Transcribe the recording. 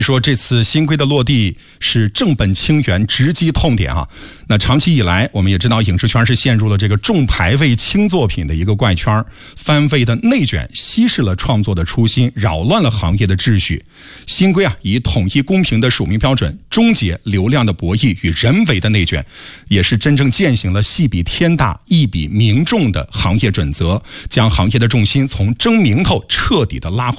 说这次新规的落地是正本清源，直击痛点啊。那长期以来，我们也知道影视圈是陷入了这个重排位轻作品的一个怪圈，番位的内卷稀释了创作的初心，扰乱了行业的秩序。新规以统一公平的署名标准，终结流量的博弈与人为的内卷，也是真正践行了戏比天大，义比民众的行业准则，将行业的重心从争名头彻底的拉回